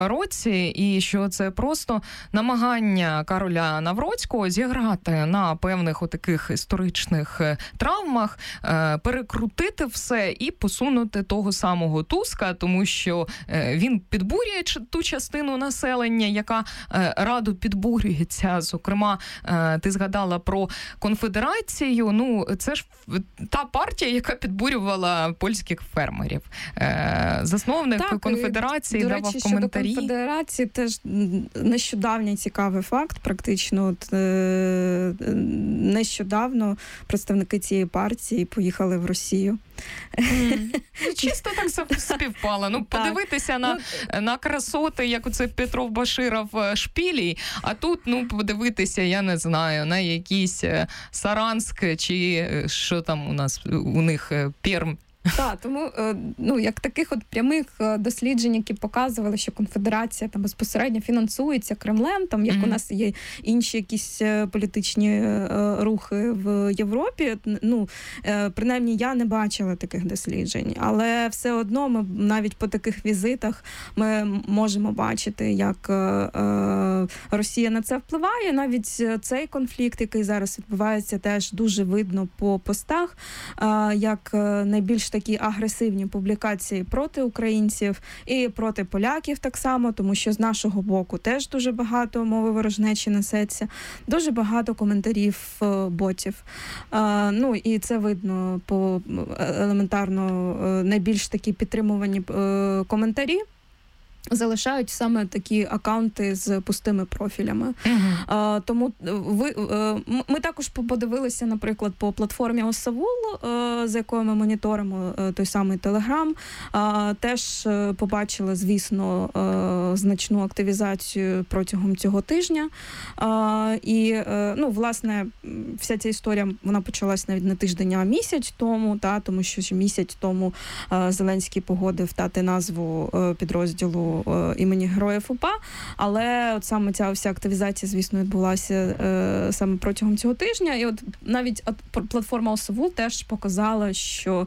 році, і що це просто намагання Кароля Навроцького зіграти на певних отаких історичних травмах, перекрутити все і посунути того самого Туска, тому що він підбурює ту частину населення, яка радо підбурюється. Зокрема, ти згадала про конфедерацію. Ну, це ж та партія, яка підбурювала польських фермерів. Засновник конфедерації давав коментарі. Щодо конфедерації теж нещодавній цікавий факт. Практично нещодавно представники цієї партії поїхали в Росію. Чисто так співпало. Ну, подивитися на красоти, як оце Петров Баширов шпілі, а тут, ну, подивитися, я не знаю, на якийсь Саранск, чи що там у них, Пермь. Так, тому, ну, як таких от прямих досліджень, які показували, що конфедерація там безпосередньо фінансується Кремлем, там, як у нас є інші якісь політичні рухи в Європі, ну, принаймні я не бачила таких досліджень, але все одно ми навіть по таких візитах ми можемо бачити, як Росія на це впливає. Навіть цей конфлікт, який зараз відбувається, теж дуже видно по постах, як найбільш такі агресивні публікації проти українців і проти поляків так само, тому що з нашого боку теж дуже багато мови ворожнечі несеться, дуже багато коментарів ботів. Ну і це видно по елементарно найбільш такі підтримувані коментарі залишають саме такі акаунти з пустими профілями. Тому ми також подивилися, наприклад, по платформі Осавул, за якою ми моніторимо той самий Телеграм. Теж побачили, звісно, значну активізацію протягом цього тижня. І, ну, власне, вся ця історія, вона почалась навіть не тиждень, а місяць тому, тому що місяць тому Зеленський погодив дати назву підрозділу імені Героїв УПА, але от саме ця вся активізація, звісно, відбулася саме протягом цього тижня. І от навіть платформа Осавул теж показала, що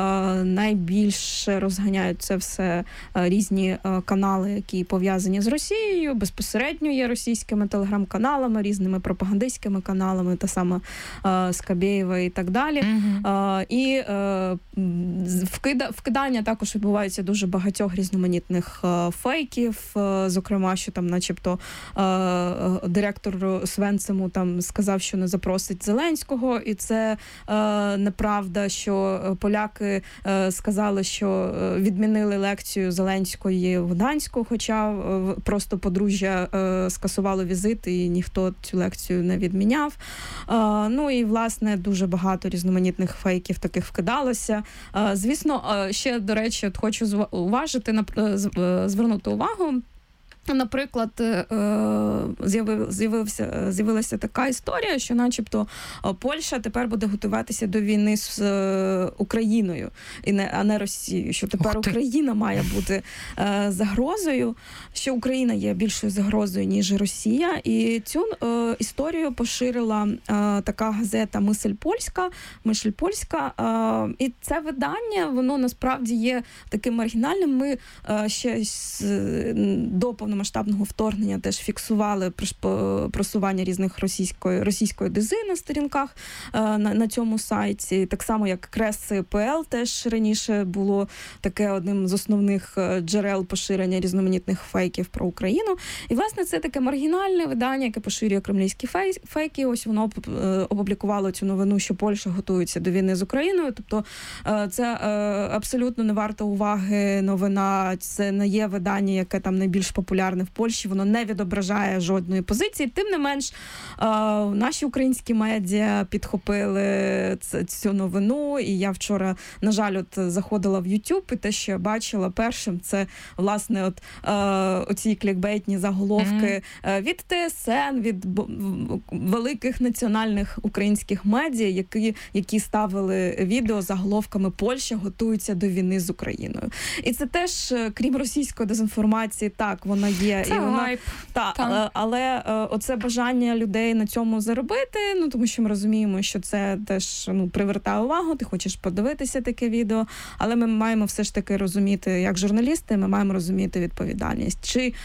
найбільше розганяють це все різні канали, які пов'язані з Росією, безпосередньо є російськими телеграм-каналами, різними пропагандистськими каналами, та саме Скабєєва і так далі. І вкидання також відбувається дуже багатьох різноманітних фейків, зокрема, що там начебто директор Свенцему там сказав, що не запросить Зеленського, і це неправда, що поляки сказали, що відмінили лекцію Зеленської в Гданську, хоча просто подружжя скасувало візит і ніхто цю лекцію не відміняв. Ну і, власне, дуже багато різноманітних фейків таких вкидалося. Звісно, ще, до речі, от хочу звернути увагу. Наприклад, з'явилася така історія, що начебто Польща тепер буде готуватися до війни з Україною, а не Росією, що тепер Україна має бути загрозою, що Україна є більшою загрозою, ніж Росія. І цю історію поширила така газета «Мисль Польська». І це видання, воно насправді є таким маргінальним. Ми ще до повномасштабного вторгнення теж фіксували просування різних російської дези на сторінках на цьому сайті. Так само, як Крес.пл теж раніше було таке одним з основних джерел поширення різноманітних фейків про Україну. І, власне, це таке маргінальне видання, яке поширює кремлівські фейки. Ось воно опублікувало цю новину, що Польща готується до війни з Україною. Тобто це абсолютно не варта уваги новина. Це не є видання, яке там найбільш популярне в Польщі, воно не відображає жодної позиції. Тим не менш, наші українські медіа підхопили цю новину, і я вчора, на жаль, от заходила в YouTube, і те, що я бачила першим, це, власне, оці клікбейтні заголовки від ТСН, від великих національних українських медіа, які ставили відео заголовками «Польща готується до війни з Україною». І це теж, крім російської дезінформації, так, вона є. Це гайп. Але оце бажання людей на цьому заробити, ну, тому що ми розуміємо, що це теж привертає увагу, ти хочеш подивитися таке відео, але ми маємо все ж таки розуміти, як журналісти, ми маємо розуміти відповідальність. Чи